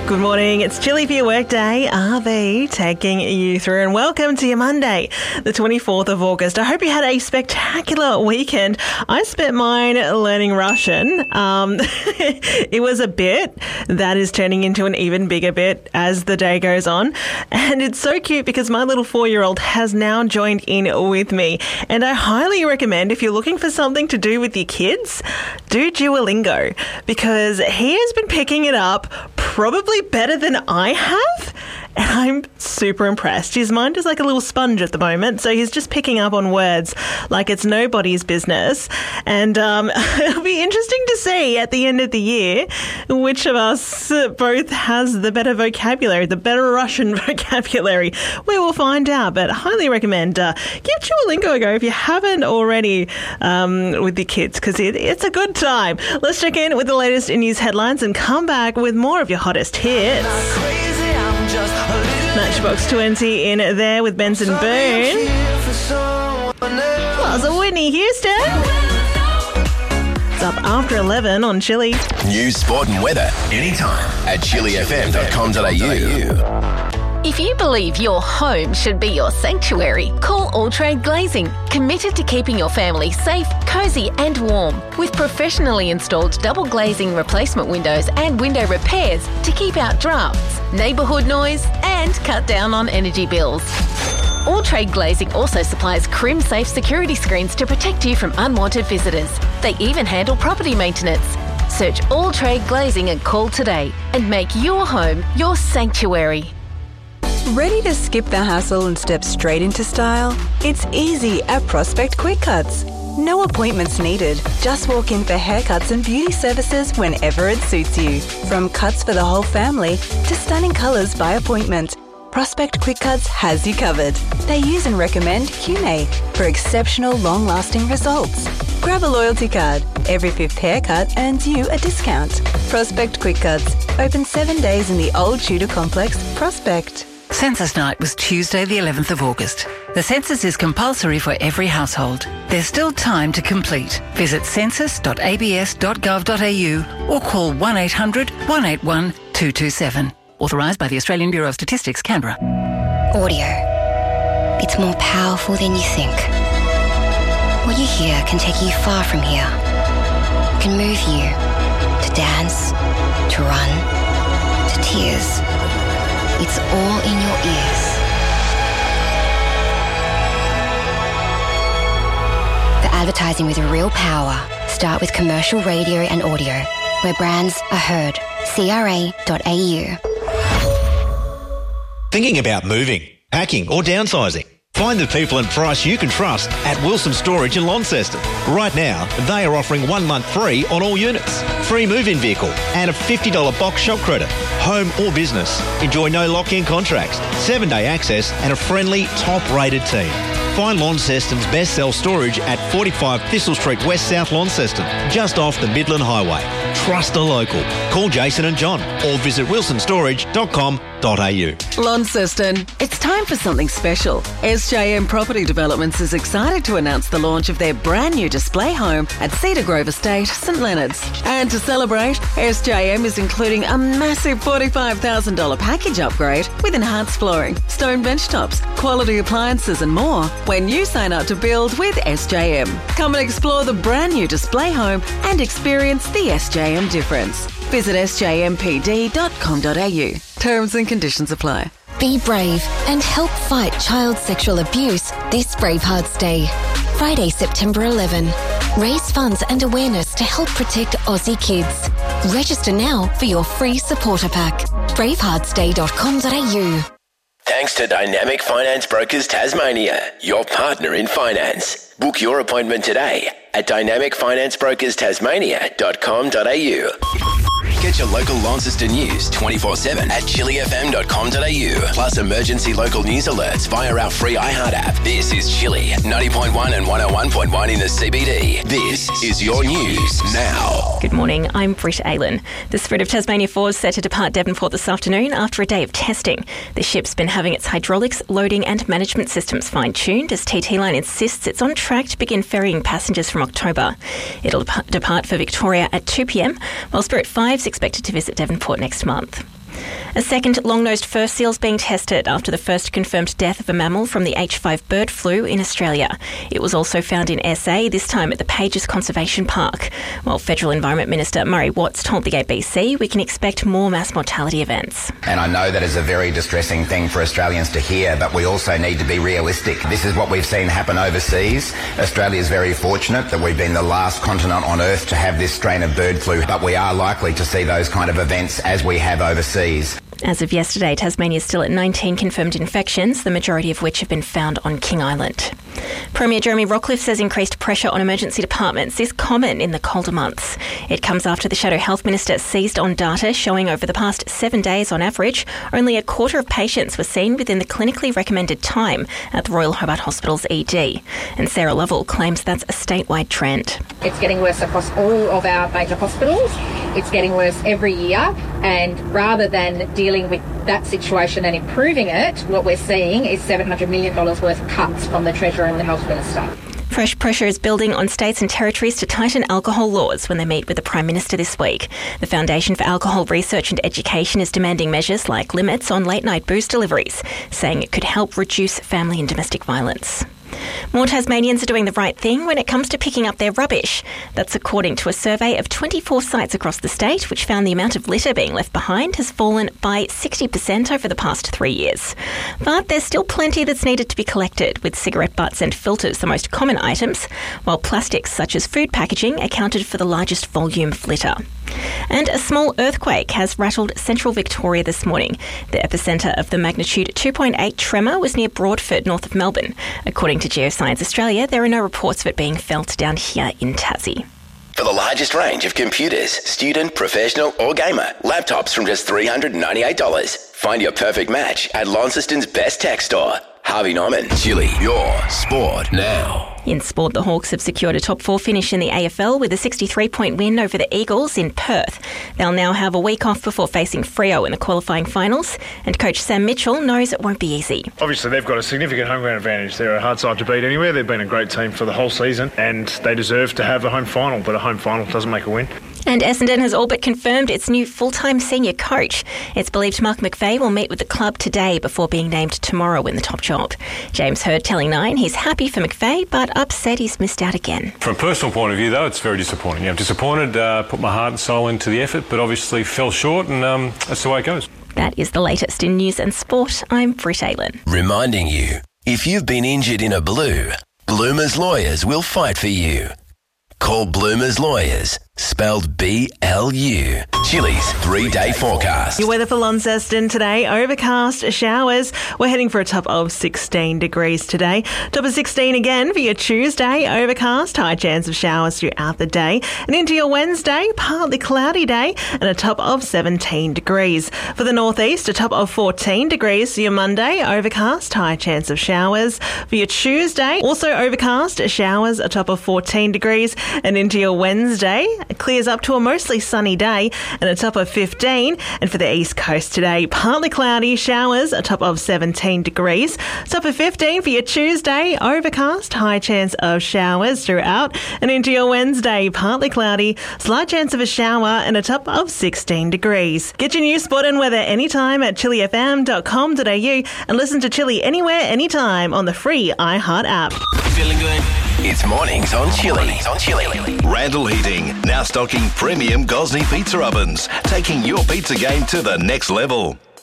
Good morning, it's Chilli for your workday. RV taking you through, and welcome to your Monday, the 24th of August. I hope you had a spectacular weekend. I spent mine learning Russian. It was a bit that is turning into an even bigger bit as the day goes on. And it's so cute because my little 4-year-old has now joined in with me. And I highly recommend, if you're looking for something to do with your kids, do Duolingo, because he has been picking it up probably better than I have, and I'm super impressed. His mind is like a little sponge at the moment, so he's just picking up on words like it's nobody's business. And it'll be interesting to see at the end of the year which of us both has the better vocabulary, the better Russian vocabulary. We will find out, but I highly recommend give Duolingo a go if you haven't already with your kids, because it's a good time. Let's check in with the latest news headlines and come back with more of your hottest hits. Matchbox 20 in there with Benson Boone. Plus Whitney Houston. It's up after 11 on Chilli. News, sport and weather anytime at chillifm.com.au. If you believe your home should be your sanctuary, call All Trade Glazing, committed to keeping your family safe, cosy and warm, with professionally installed double glazing replacement windows and window repairs to keep out drafts, neighbourhood noise and cut down on energy bills. All Trade Glazing also supplies Crim-safe security screens to protect you from unwanted visitors. They even handle property maintenance. Search All Trade Glazing and call today and make your home your sanctuary. Ready to skip the hassle and step straight into style? It's easy at Prospect Quick Cuts. No appointments needed. Just walk in for haircuts and beauty services whenever it suits you. From cuts for the whole family to stunning colours by appointment, Prospect Quick Cuts has you covered. They use and recommend Cune for exceptional long-lasting results. Grab a loyalty card. Every 5th haircut earns you a discount. Prospect Quick Cuts. Open 7 days in the Old Tudor Complex, Prospect. Census night was Tuesday the 11th of August. The census is compulsory for every household. There's still time to complete. Visit census.abs.gov.au or call 1800 181 227. Authorised by the Australian Bureau of Statistics, Canberra. Audio. It's more powerful than you think. What you hear can take you far from here. It can move you to dance, to run, to tears. It's all in your ears. For advertising with real power, start with commercial radio and audio, where brands are heard. CRA.au. Thinking about moving, packing or downsizing? Find the people and price you can trust at Wilson Storage in Launceston. Right now, they are offering 1 month free on all units, free move-in vehicle and a $50 box shop credit. Home or business, enjoy no lock-in contracts, 7-day access and a friendly, top-rated team. Find Launceston's best self-storage at 45 Thistle Street West South Launceston, just off the Midland Highway. Trust a local. Call Jason and John or visit wilsonstorage.com.au. Launceston, it's time for something special. SJM Property Developments is excited to announce the launch of their brand new display home at Cedar Grove Estate, St Leonards. And to celebrate, SJM is including a massive $45,000 package upgrade with enhanced flooring, stone bench tops, quality appliances and more when you sign up to build with SJM. Come and explore the brand new display home and experience the SJM difference. Visit sjmpd.com.au. Terms and conditions apply. Be brave and help fight child sexual abuse this Bravehearts Day. Friday, September 11. Raise funds and awareness to help protect Aussie kids. Register now for your free supporter pack. braveheartsday.com.au. Thanks to Dynamic Finance Brokers Tasmania, your partner in finance. Book your appointment today at dynamicfinanceBrokersTasmania.com.au. Get your local Launceston news 24/7 at chillifm.com.au. Plus emergency local news alerts via our free iHeart app. This is Chilli, 90.1 and 101.1 in the CBD. This is your news now. Good morning, I'm Britt Aylan. The Spirit of Tasmania 4 is set to depart Devonport this afternoon after a day of testing. The ship's been having its hydraulics, loading and management systems fine-tuned as TT Line insists it's on track to begin ferrying passengers from October. It'll depart for Victoria at 2 p.m, while Spirit 5 is expected to visit Devonport next month. A second long-nosed fur seal is being tested after the first confirmed death of a mammal from the H5 bird flu in Australia. It was also found in SA, this time at the Pages Conservation Park. While Federal Environment Minister Murray Watts told the ABC we can expect more mass mortality events. And I know that is a very distressing thing for Australians to hear, but we also need to be realistic. This is what we've seen happen overseas. Australia is very fortunate that we've been the last continent on Earth to have this strain of bird flu, but we are likely to see those kind of events as we have overseas. As of yesterday, Tasmania is still at 19 confirmed infections, the majority of which have been found on King Island. Premier Jeremy Rockliff says increased pressure on emergency departments is common in the colder months. It comes after the Shadow Health Minister seized on data showing over the past 7 days on average, only a quarter of patients were seen within the clinically recommended time at the Royal Hobart Hospital's ED. And Sarah Lovell claims that's a statewide trend. It's getting worse across all of our major hospitals. It's getting worse every year, and rather than dealing with that situation and improving it, what we're seeing is $700 million worth of cuts from the Treasurer and the Health Minister. Fresh pressure is building on states and territories to tighten alcohol laws when they meet with the Prime Minister this week. The Foundation for Alcohol Research and Education is demanding measures like limits on late-night booze deliveries, saying it could help reduce family and domestic violence. More Tasmanians are doing the right thing when it comes to picking up their rubbish. That's according to a survey of 24 sites across the state, which found the amount of litter being left behind has fallen by 60% over the past 3 years. But there's still plenty that's needed to be collected, with cigarette butts and filters the most common items, while plastics such as food packaging accounted for the largest volume of litter. And a small earthquake has rattled central Victoria this morning. The epicentre of the magnitude 2.8 tremor was near Broadford, north of Melbourne. According to Geoscience Australia, there are no reports of it being felt down here in Tassie. For the largest range of computers, student, professional or gamer, laptops from just $398. Find your perfect match at Launceston's best tech store. Harvey Norman, Chili, your sport now. In sport, the Hawks have secured a top 4 finish in the AFL with a 63-point win over the Eagles in Perth. They'll now have a week off before facing Freo in the qualifying finals, and coach Sam Mitchell knows it won't be easy. Obviously, they've got a significant home ground advantage. They're a hard side to beat anywhere. They've been a great team for the whole season, and they deserve to have a home final, but a home final doesn't make a win. And Essendon has all but confirmed its new full-time senior coach. It's believed Mark McVeigh will meet with the club today before being named tomorrow in the top job. James Hird telling Nine he's happy for McVeigh, but upset he's missed out again. From a personal point of view, though, it's very disappointing. I'm disappointed, put my heart and soul into the effort, but obviously fell short, and that's the way it goes. That is the latest in news and sport. I'm Britt Aylan. Reminding you, if you've been injured in a blue, Bloomers Lawyers will fight for you. Call Bloomers Lawyers, spelled B-L-U. Chili's 3-day forecast. Your weather for Launceston today, overcast, showers. We're heading for a top of 16 degrees today. Top of 16 again for your Tuesday, overcast, high chance of showers throughout the day. And into your Wednesday, partly cloudy day and a top of 17 degrees. For the northeast, a top of 14 degrees for your Monday, overcast, high chance of showers. For your Tuesday, also overcast, showers, a top of 14 degrees. And into your Wednesday, it clears up to a mostly sunny day and a top of 15. And for the east coast today, partly cloudy, showers, a top of 17 degrees. Top of 15 for your Tuesday, overcast, high chance of showers throughout. And into your Wednesday, partly cloudy, slight chance of a shower and a top of 16 degrees. Get your news, sport and weather anytime at chilifm.com.au and listen to Chili anywhere, anytime on the free iHeart app. Feeling good? It's mornings on Chili. Randall Heating, now stocking premium Gosney pizza ovens, taking your pizza game to the next level.